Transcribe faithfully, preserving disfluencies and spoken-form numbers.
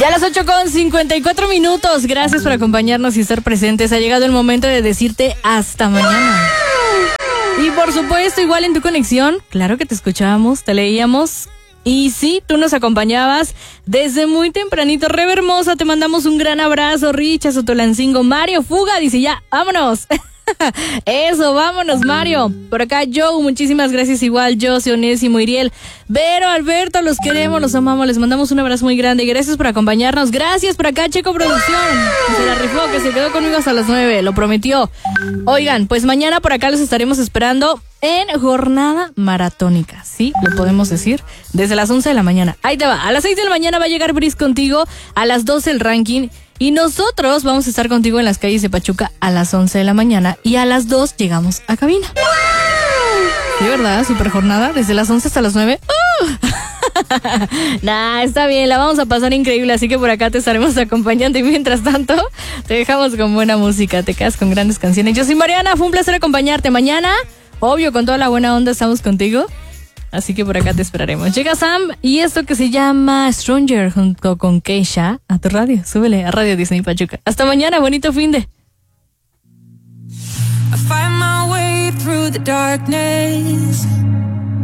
Ya a las ocho con cincuenta y cuatro minutos. Gracias por acompañarnos y estar presentes. Ha llegado el momento de decirte hasta mañana. Y por supuesto, igual en tu conexión, claro que te escuchábamos, te leíamos. Y sí, tú nos acompañabas desde muy tempranito. Rebe hermosa, te mandamos un gran abrazo. Richa Sotolancingo, Mario Fuga, dice ya, vámonos. Eso, vámonos, Mario. Por acá, Joe, muchísimas gracias. Igual, José, Onésimo, Iriel, Vero, Alberto, los queremos, los amamos. Les mandamos un abrazo muy grande. Gracias por acompañarnos. Gracias por acá, Checo Producción. Se la rifó, que se quedó conmigo hasta las nueve. Lo prometió. Oigan, pues mañana por acá los estaremos esperando en jornada maratónica. Sí, lo podemos decir. Desde las once de la mañana. Ahí te va. A las seis de la mañana va a llegar Brice contigo. A las doce el ranking. Y nosotros vamos a estar contigo en las calles de Pachuca a las once de la mañana y a las dos llegamos a cabina. Sí, ¿verdad? Super jornada, desde las once hasta las nueve. ¡Uh! Nah, está bien, la vamos a pasar increíble, así que por acá te estaremos acompañando y mientras tanto te dejamos con buena música, te quedas con grandes canciones. Yo soy Mariana, fue un placer acompañarte mañana. Obvio, con toda la buena onda estamos contigo. Así que por acá te esperaremos. Llega Sam y esto que se llama Stranger junto con Keisha a tu radio. Súbele a Radio Disney Pachuca. Hasta mañana, bonito finde. I find my way through the darkness.